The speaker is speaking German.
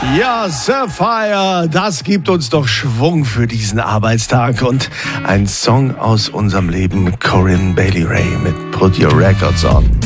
Ja, Sapphire, das gibt uns doch Schwung für diesen Arbeitstag. Und ein Song aus unserem Leben, Corinne Bailey Rae mit Put Your Records On.